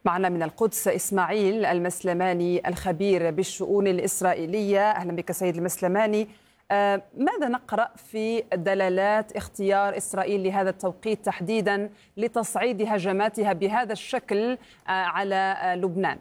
معنا من القدس إسماعيل المسلماني الخبير بالشؤون الإسرائيلية. أهلا بك سيد المسلماني. ماذا نقرأ في دلالات اختيار إسرائيل لهذا التوقيت تحديدا لتصعيد هجماتها بهذا الشكل على لبنان؟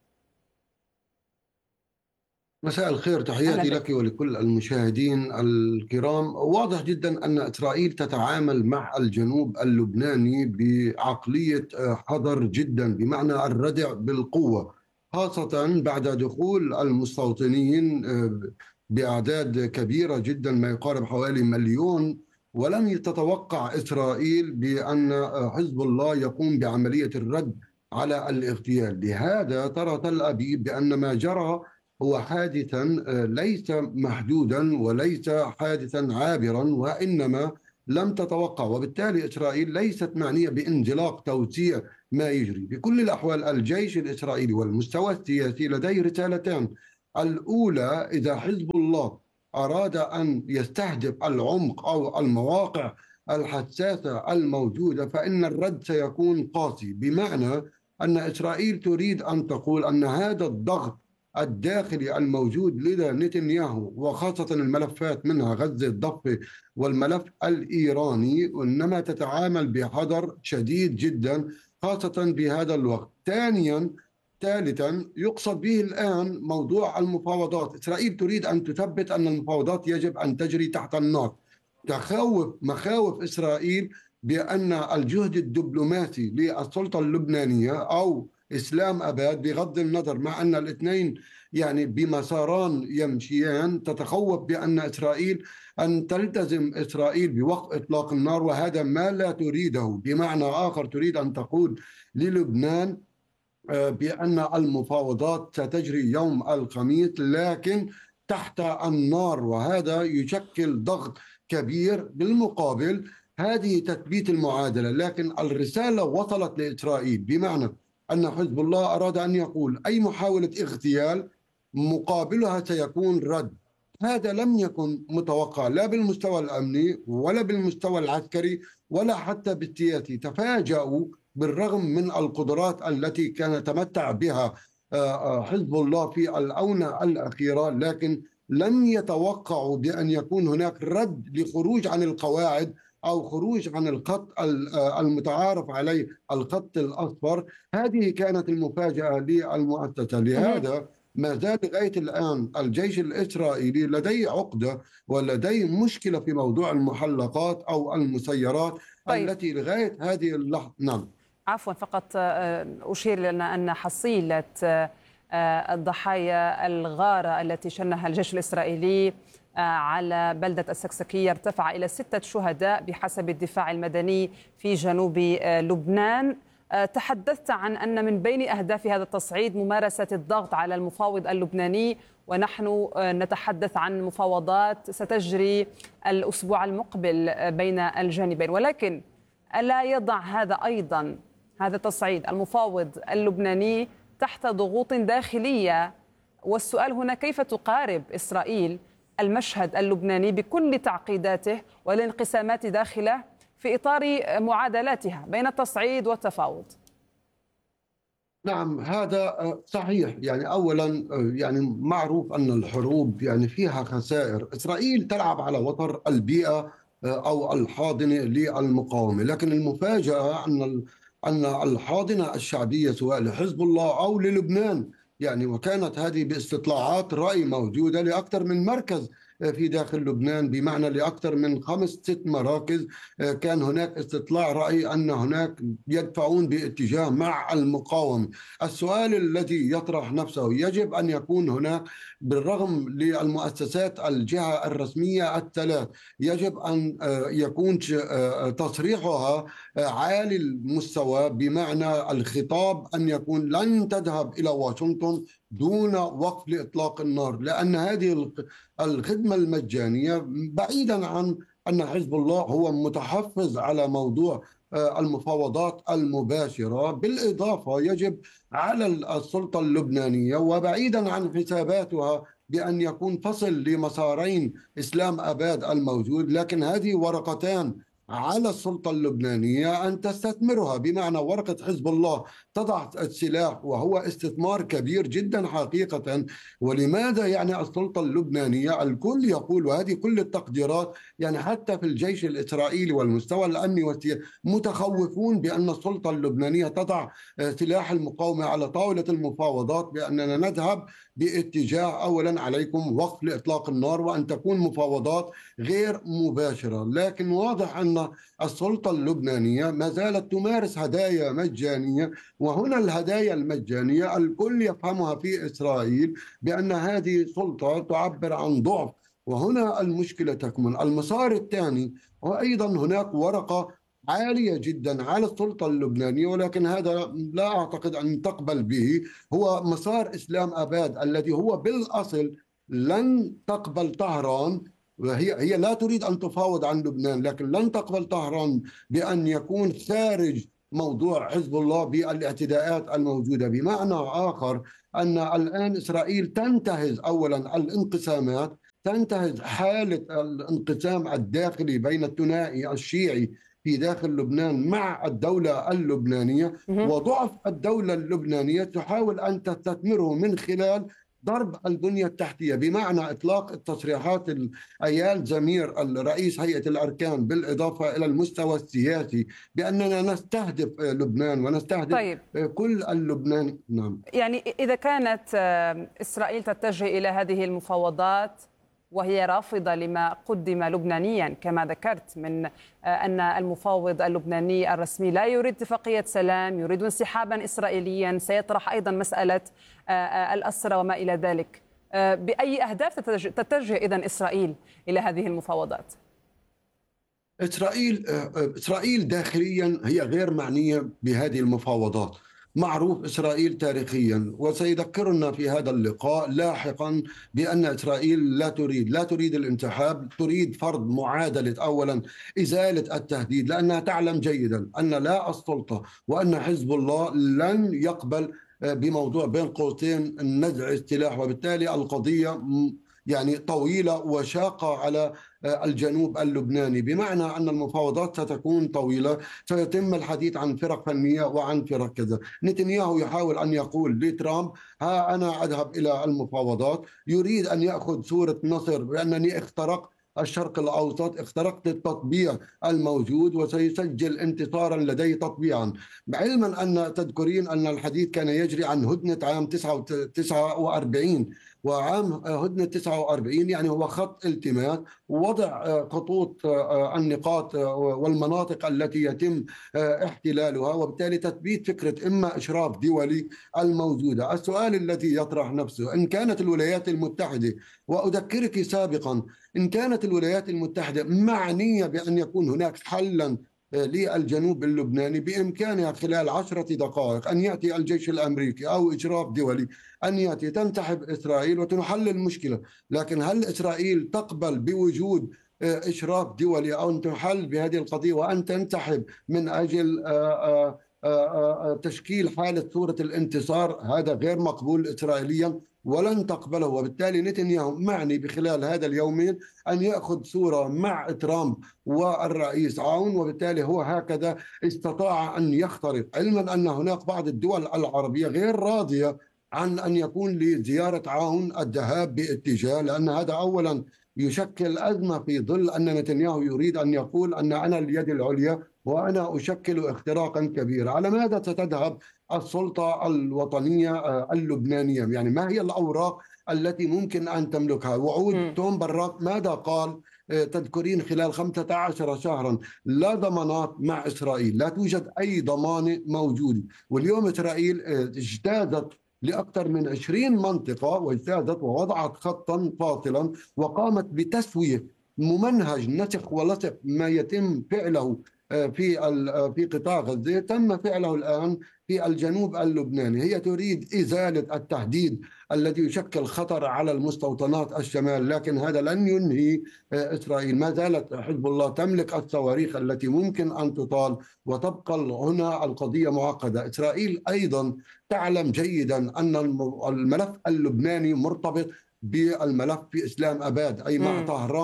مساء الخير، تحياتي لك ولكل المشاهدين الكرام. واضح جدا أن إسرائيل تتعامل مع الجنوب اللبناني بعقلية حذر جدا، بمعنى الردع بالقوة، خاصة بعد دخول المستوطنين بأعداد كبيرة جدا، ما يقارب حوالي 1,000,000. ولم تتوقع إسرائيل بأن حزب الله يقوم بعملية الرد على الاغتيال. لهذا ترى تل أبيب بأن ما جرى هو حادثا ليس محدودا وليس حادثا عابرا، وإنما لم تتوقع. وبالتالي إسرائيل ليست معنية بانزلاق توسيع ما يجري. بكل الأحوال الجيش الإسرائيلي والمستوى السياسي لديه رسالتان. الأولى، إذا حزب الله أراد أن يستهدف العمق أو المواقع الحساسة الموجودة فإن الرد سيكون قاسي، بمعنى أن إسرائيل تريد أن تقول أن هذا الضغط الداخلي الموجود لدى نتنياهو، وخاصة الملفات منها غزة الضفة والملف الإيراني، إنما تتعامل بحذر شديد جدا خاصة بهذا الوقت. ثالثا، يقصد به الآن موضوع المفاوضات. إسرائيل تريد أن تثبت أن المفاوضات يجب أن تجري تحت النار. مخاوف إسرائيل بأن الجهد الدبلوماسي للسلطة اللبنانية أو إسلام أباد، بغض النظر مع أن الاثنين يعني بمساران يمشيان، تتخوف بأن أن تلتزم إسرائيل بوقف إطلاق النار، وهذا ما لا تريده. بمعنى آخر تريد أن تقول للبنان بأن المفاوضات ستجري يوم الخميس لكن تحت النار، وهذا يشكل ضغط كبير. بالمقابل هذه تثبيت المعادلة، لكن الرسالة وصلت لإسرائيل، بمعنى أن حزب الله أراد أن يقول أي محاولة اغتيال مقابلها سيكون رد. هذا لم يكن متوقع لا بالمستوى الأمني ولا بالمستوى العسكري ولا حتى بالسياسي. تفاجأوا بالرغم من القدرات التي كان يتمتع بها حزب الله في الآونة الأخيرة، لكن لم يتوقعوا بأن يكون هناك رد لخروج عن القواعد أو خروج عن الخط المتعارف عليه، الخط الأصفر. هذه كانت المفاجأة للمؤسسة. لهذا ما زال لغاية الآن الجيش الإسرائيلي لديه عقدة ولديه مشكلة في موضوع المحلقات أو المسيرات. طيب. التي لغاية هذه اللحظة عفوا، فقط أشير لنا أن حصيلة الضحايا الغارة التي شنها الجيش الإسرائيلي على بلدة السكسكية ارتفع إلى 6 شهداء بحسب الدفاع المدني في جنوب لبنان. تحدثت عن أن من بين أهداف هذا التصعيد ممارسة الضغط على المفاوض اللبناني، ونحن نتحدث عن مفاوضات ستجري الأسبوع المقبل بين الجانبين، ولكن ألا يضع هذا التصعيد المفاوض اللبناني تحت ضغوط داخلية؟ والسؤال هنا، كيف تقارب إسرائيل المشهد اللبناني بكل تعقيداته والانقسامات داخله في إطار معادلاتها بين التصعيد والتفاوض؟ نعم، هذا صحيح. يعني أولا يعني معروف أن الحروب يعني فيها خسائر. إسرائيل تلعب على وتر البيئة أو الحاضنة للمقاومة، لكن المفاجأة أن الحاضنة الشعبية سواء لحزب الله أو للبنان، يعني وكانت هذه باستطلاعات رأي موجودة لأكثر من مركز في داخل لبنان، بمعنى لأكثر من 5-6 مراكز كان هناك استطلاع رأي أن هناك يدفعون باتجاه مع المقاومة. السؤال الذي يطرح نفسه، يجب أن يكون هناك بالرغم للمؤسسات الجهة الرسمية الثلاث يجب أن يكون تصريحها عالي المستوى، بمعنى الخطاب أن يكون لن تذهب إلى واشنطن دون وقف لإطلاق النار، لأن هذه الخدمة المجانية، بعيدا عن أن حزب الله هو متحفظ على موضوع المفاوضات المباشرة، بالإضافة يجب على السلطة اللبنانية وبعيدا عن حساباتها بأن يكون فصل لمسارين إسلام أباد الموجود، لكن هذه ورقتان على السلطة اللبنانية أن تستثمرها، بمعنى ورقة حزب الله تضع السلاح، وهو استثمار كبير جدا حقيقة. ولماذا يعني السلطة اللبنانية، الكل يقول، وهذه كل التقديرات يعني حتى في الجيش الإسرائيلي والمستوى الأمني متخوفون بأن السلطة اللبنانية تضع سلاح المقاومة على طاولة المفاوضات، بأننا نذهب باتجاه أولا عليكم وقف لإطلاق النار، وأن تكون مفاوضات غير مباشرة. لكن واضح أن السلطة اللبنانية ما زالت تمارس هدايا مجانية، وهنا الهدايا المجانية الكل يفهمها في إسرائيل بأن هذه سلطة تعبر عن ضعف، وهنا المشكلة تكمن. المسار الثاني وأيضا هناك ورقة عالية جدا على السلطة اللبنانية، ولكن هذا لا أعتقد أن تقبل به، هو مسار إسلام أباد الذي هو بالأصل لن تقبل طهران، وهي لا تريد أن تفاوض عن لبنان، لكن لن تقبل طهران بأن يكون خارج موضوع حزب الله بالاعتداءات الموجودة. بمعنى آخر أن الآن إسرائيل تنتهز أولا الانقسامات، تنتهز حالة الانقسام الداخلي بين الثنائي الشيعي في داخل لبنان مع الدولة اللبنانية، وضعف الدولة اللبنانية تحاول أن تستثمره من خلال ضرب البنية التحتية، بمعنى إطلاق التصريحات أيال زمير الرئيس هيئة الأركان بالإضافة إلى المستوى السياسي بأننا نستهدف لبنان ونستهدف طيب. كل اللبنان. نعم. يعني إذا كانت إسرائيل تتجه إلى هذه المفاوضات وهي رافضة لما قدم لبنانيا كما ذكرت من أن المفاوض اللبناني الرسمي لا يريد اتفاقية سلام، يريد انسحابا إسرائيليا، سيطرح أيضا مسألة الأسرى وما إلى ذلك، بأي أهداف تتجه إذن إسرائيل إلى هذه المفاوضات؟ إسرائيل داخليا هي غير معنية بهذه المفاوضات. معروف إسرائيل تاريخيا، وسيذكرنا في هذا اللقاء لاحقا بأن إسرائيل لا تريد الانسحاب، تريد فرض معادلة أولا إزالة التهديد، لأنها تعلم جيدا أن لا السلطة وأن حزب الله لن يقبل بموضوع بين قوسين نزع السلاح، وبالتالي القضية يعني طويلة وشاقة على الجنوب اللبناني، بمعنى أن المفاوضات ستكون طويلة، سيتم الحديث عن فرق فنية وعن فرق كذا. نتنياهو يحاول أن يقول لترامب ها أنا أذهب إلى المفاوضات، يريد أن يأخذ صورة نصر بأنني اخترقت الشرق الأوسط، اخترقت التطبيع الموجود، وسيسجل انتصارا لديه تطبيعا، علما أن تذكرين أن الحديث كان يجري عن هدنة عام 49، وعام هدنة 49 يعني هو خط التماس، ووضع خطوط النقاط والمناطق التي يتم احتلالها، وبالتالي تثبيت فكرة إما إشراف دولي الموجودة. السؤال الذي يطرح نفسه، إن كانت الولايات المتحدة، وأذكرك سابقا، إن كانت الولايات المتحدة معنية بأن يكون هناك حلا للجنوب اللبناني، بإمكانها خلال 10 دقائق أن يأتي الجيش الأمريكي أو إشراف دولي أن يأتي تنسحب إسرائيل وتنحل المشكلة. لكن هل إسرائيل تقبل بوجود إشراف دولي أو أن تحل بهذه القضية وأن تنسحب من أجل تشكيل حالة صورة الانتصار؟ هذا غير مقبول إسرائيليا ولن تقبله. وبالتالي نتنياهو معني بخلال هذا اليومين أن يأخذ صورة مع ترامب والرئيس عون، وبالتالي هو هكذا استطاع أن يخترق، علما أن هناك بعض الدول العربية غير راضية عن أن يكون لزيارة عون الذهاب باتجاه، لأن هذا أولا يشكل أزمة في ظل أن نتنياهو يريد أن يقول أن أنا اليد العليا وأنا أشكل اختراقا كبيرا. على ماذا ستذهب السلطة الوطنية اللبنانية؟ يعني ما هي الأوراق التي ممكن أن تملكها؟ وعود توم براك ماذا قال؟ تذكرين خلال 15 شهرا لا ضمانات مع إسرائيل، لا توجد أي ضمانة موجودة. واليوم إسرائيل اجتازت لأكثر من 20 منطقة، واجتازت ووضعت خطا فاصلا، وقامت بتسوية ممنهج نسخ ولصق ما يتم فعله في قطاع غزة تم فعله الآن في الجنوب اللبناني. هي تريد إزالة التهديد الذي يشكل خطر على المستوطنات الشمال، لكن هذا لن ينهي إسرائيل. ما زالت حزب الله تملك الصواريخ التي ممكن أن تطال، وتبقى هنا القضية معقدة. إسرائيل أيضا تعلم جيدا أن الملف اللبناني مرتبط بالملف في إسلام أباد، أي مع طهران،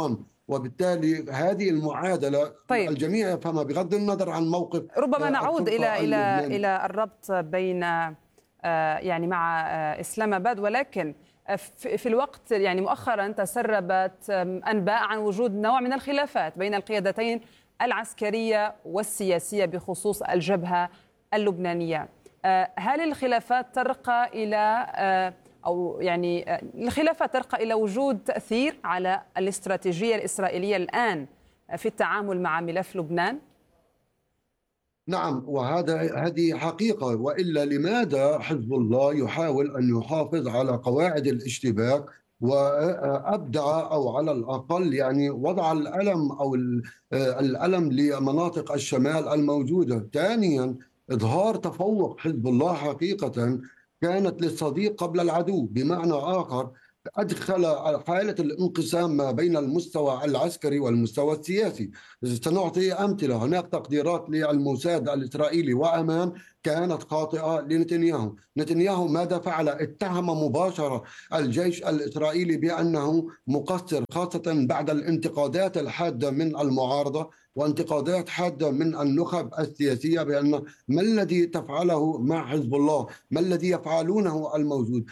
وبالتالي هذه المعادلة طيب. الجميع يفهمها بغض النظر عن موقف. ربما نعود إلى الربط بين يعني مع إسلام آباد، ولكن في الوقت يعني مؤخرا تسربت أنباء عن وجود نوع من الخلافات بين القيادتين العسكرية والسياسية بخصوص الجبهة اللبنانية. هل الخلافات ترقى إلى أو يعني الخلافات ترقى إلى وجود تأثير على الاستراتيجية الإسرائيلية الآن في التعامل مع ملف لبنان؟ نعم، هذه حقيقة، وإلا لماذا حزب الله يحاول أن يحافظ على قواعد الاشتباك وأبدع أو على الأقل يعني وضع الألم أو الألم لمناطق الشمال الموجودة. ثانيا، إظهار تفوق حزب الله حقيقة كانت للصديق قبل العدو، بمعنى آخر أدخل حالة الانقسام ما بين المستوى العسكري والمستوى السياسي. سنعطي أمثلة. هناك تقديرات للموساد الإسرائيلي وأمان كانت خاطئة لنتنياهو. نتنياهو ماذا فعل؟ اتهم مباشرة الجيش الإسرائيلي بأنه مقصر، خاصة بعد الانتقادات الحادة من المعارضة وانتقادات حادة من النخب السياسية بأن ما الذي تفعله مع حزب الله؟ ما الذي يفعلونه الموجود؟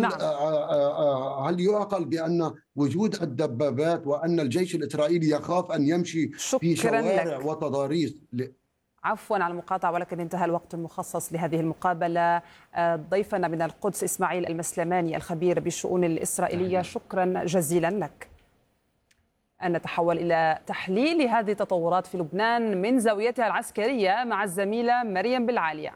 هل يعقل بأن وجود الدبابات وأن الجيش الإسرائيلي يخاف أن يمشي في شوارع وتضاريس؟ عفوا على المقاطعة، ولكن انتهى الوقت المخصص لهذه المقابلة. ضيفنا من القدس إسماعيل المسلماني الخبير بالشؤون الإسرائيلية، شكرا جزيلا لك. أن نتحول إلى تحليل هذه التطورات في لبنان من زاويتها العسكرية مع الزميلة مريم بالعالية.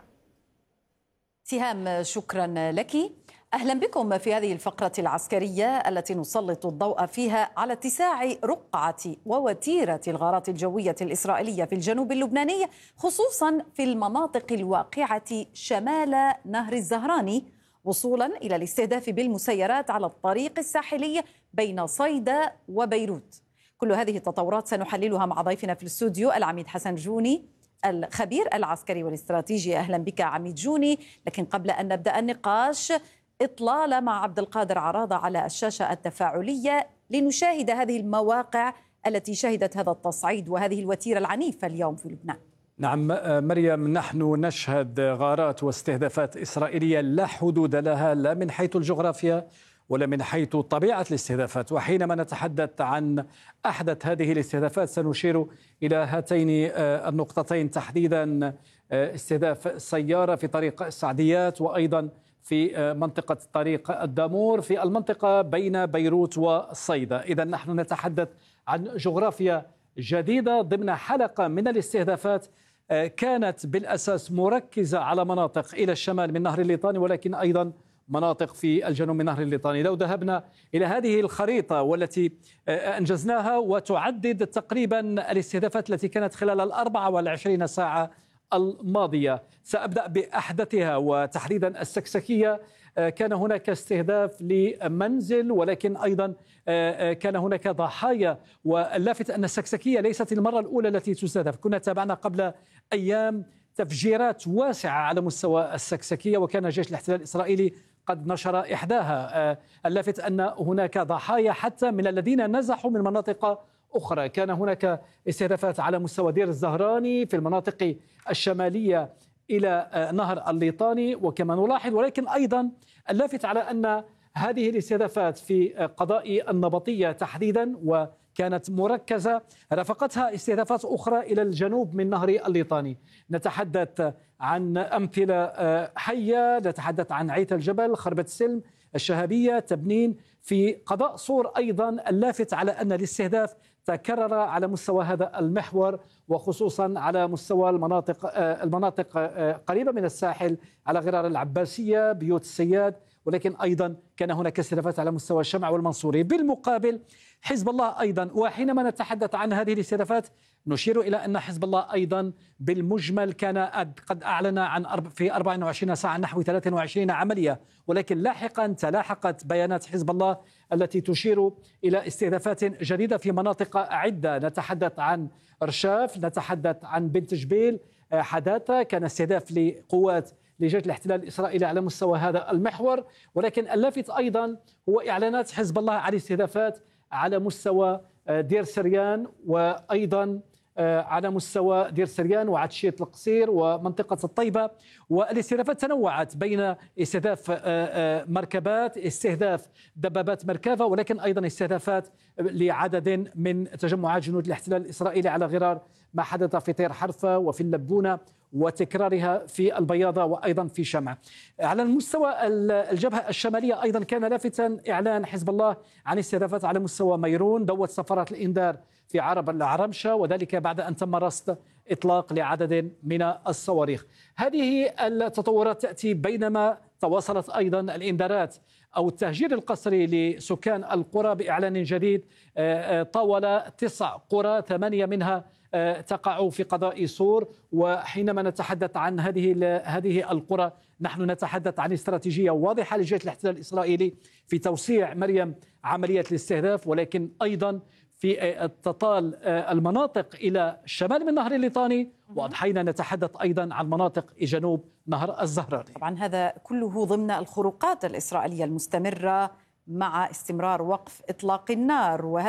سهام، شكرا لك. أهلا بكم في هذه الفقرة العسكرية التي نسلط الضوء فيها على اتساع رقعة ووتيرة الغارات الجوية الإسرائيلية في الجنوب اللبناني، خصوصا في المناطق الواقعة شمال نهر الزهراني، وصولا إلى الاستهداف بالمسيرات على الطريق الساحلي بين صيدا وبيروت. كل هذه التطورات سنحللها مع ضيفنا في الاستوديو العميد حسن جوني الخبير العسكري والاستراتيجي. أهلا بك عميد جوني. لكن قبل أن نبدأ النقاش، إطلالة مع عبد القادر عراضة على الشاشة التفاعلية لنشاهد هذه المواقع التي شهدت هذا التصعيد وهذه الوتيرة العنيفة اليوم في لبنان. نعم مريم، نحن نشهد غارات واستهدافات إسرائيلية لا حدود لها، لا من حيث الجغرافيا ولا من حيث طبيعة الاستهدافات. وحينما نتحدث عن أحدث هذه الاستهدافات سنشير إلى هاتين النقطتين تحديدا: استهداف سيارة في طريق السعديات، وأيضا في منطقة طريق الدامور في المنطقة بين بيروت والصيدا. إذا نحن نتحدث عن جغرافيا جديدة ضمن حلقة من الاستهدافات كانت بالأساس مركزة على مناطق إلى الشمال من نهر الليطاني، ولكن أيضا مناطق في الجنوب من نهر الليطاني. لو ذهبنا إلى هذه الخريطة والتي أنجزناها وتعدد تقريبا الاستهدافات التي كانت خلال 24 ساعة الماضية، سأبدأ بأحدثها وتحديدا السكسكية. كان هناك استهداف لمنزل، ولكن أيضا كان هناك ضحايا. واللافت أن السكسكية ليست المرة الأولى التي تستهدف. كنا تابعنا قبل أيام تفجيرات واسعة على مستوى السكسكية، وكان جيش الاحتلال الإسرائيلي قد نشر إحداها. اللافت أن هناك ضحايا حتى من الذين نزحوا من مناطق أخرى. كان هناك استهدافات على مستوى دير الزهراني في المناطق الشمالية إلى نهر الليطاني وكما نلاحظ. ولكن أيضا اللافت على أن هذه الاستهدافات في قضاء النبطية تحديدا وكانت مركزة، رافقتها استهدافات أخرى إلى الجنوب من نهر الليطاني. نتحدث عن أمثلة حية، نتحدث عن عيت الجبل، خربة السلم، الشهابية، تبنين. في قضاء صور أيضا اللافت على أن الاستهداف تكرر على مستوى هذا المحور، وخصوصا على مستوى المناطق قريبة من الساحل على غرار العباسية، بيوت السياد، ولكن أيضا كان هناك استهدافات على مستوى الشمع والمنصوري. بالمقابل حزب الله أيضا، وحينما نتحدث عن هذه الاستهدافات نشير إلى أن حزب الله أيضا بالمجمل كان قد أعلن عن في 24 ساعة نحو 23 عملية، ولكن لاحقا تلاحقت بيانات حزب الله التي تشير إلى استهدافات جديدة في مناطق عدة. نتحدث عن رشاف، نتحدث عن بنت جبيل، حداثة، كان استهداف لقوات لجيش الاحتلال الإسرائيلي على مستوى هذا المحور. ولكن اللافت أيضا هو إعلانات حزب الله عن استهدافات على مستوى دير سريان، وأيضا على مستوى دير سريان وعتشية القصير ومنطقة الطيبة. والاستهدافات تنوعت بين استهداف مركبات، استهداف دبابات مركبة، ولكن أيضا استهدافات لعدد من تجمعات جنود الاحتلال الإسرائيلي على غرار ما حدث في طير حرفة وفي اللبونة وتكرارها في البياضة وأيضا في شمع. على المستوى الجبهة الشمالية أيضا كان لافتا إعلان حزب الله عن استهدافات على مستوى ميرون، دوت سفارات الإنذار في عرب العرمشة، وذلك بعد أن تم رصد إطلاق لعدد من الصواريخ. هذه التطورات تأتي بينما تواصلت أيضا الإنذارات أو التهجير القسري لسكان القرى بإعلان جديد طاول 9 قرى، 8 منها تقع في قضاء سور. وحينما نتحدث عن هذه القرى نحن نتحدث عن استراتيجية واضحة لجيش الاحتلال الإسرائيلي في توسيع مريم عملية الاستهداف، ولكن أيضا في تطال المناطق إلى الشمال من نهر الليطاني، وأضحينا نتحدث أيضا عن مناطق جنوب نهر الزهراني. طبعا هذا كله ضمن الخروقات الإسرائيلية المستمرة مع استمرار وقف إطلاق النار.